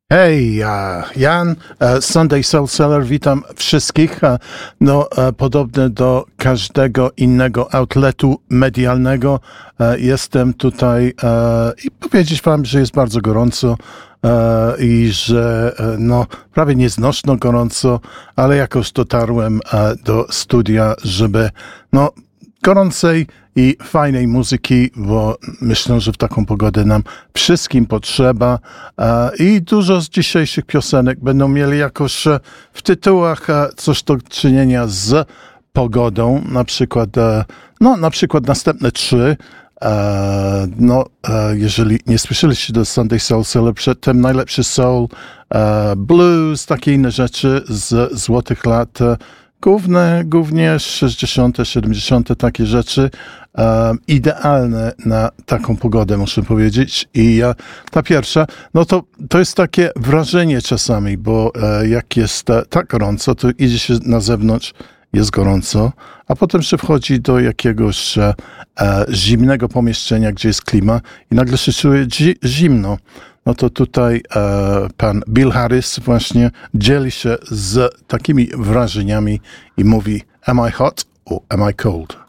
Hej, Jan, Sunday Soul Seller, witam wszystkich. Podobnie do każdego innego outletu medialnego, jestem tutaj i powiedzieć wam, że jest bardzo gorąco i że prawie nieznośno gorąco, ale jakoś dotarłem do studia, żeby gorącej i fajnej muzyki, bo myślę, że w taką pogodę nam wszystkim potrzeba i dużo z dzisiejszych piosenek będą mieli jakoś w tytułach coś do czynienia z pogodą, na przykład następne trzy. Jeżeli nie słyszeliście do Sunday Soul Seller, przedtem najlepszy soul, blues, takie inne rzeczy z złotych lat, głównie 60., 70. takie rzeczy, idealne na taką pogodę, muszę powiedzieć. I ta pierwsza, to jest takie wrażenie czasami, bo jak jest tak gorąco, to idzie się na zewnątrz, jest gorąco, a potem się wchodzi do jakiegoś zimnego pomieszczenia, gdzie jest klima i nagle się czuje zimno. To tutaj pan Bill Harris właśnie dzieli się z takimi wrażeniami i mówi: Am I hot or am I cold?